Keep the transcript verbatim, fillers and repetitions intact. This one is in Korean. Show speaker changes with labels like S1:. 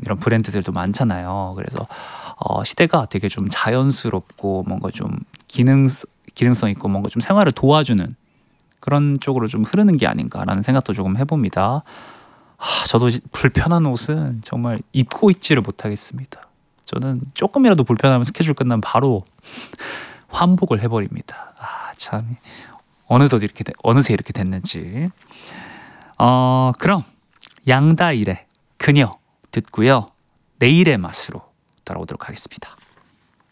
S1: 이런 브랜드들도 많잖아요. 그래서 어, 시대가 되게 좀 자연스럽고 뭔가 좀 기능 기능성 있고 뭔가 좀 생활을 도와주는 그런 쪽으로 좀 흐르는 게 아닌가라는 생각도 조금 해봅니다. 하, 저도 불편한 옷은 정말 입고 있지를 못하겠습니다. 저는 조금이라도 불편하면 스케줄 끝나면 바로 환복을 해버립니다. 아, 참 어느덧 이렇게 어느새 이렇게 됐는지. 어, 그럼 양다일의 그녀 듣고요. 내일의 맛으로 돌아오도록 하겠습니다.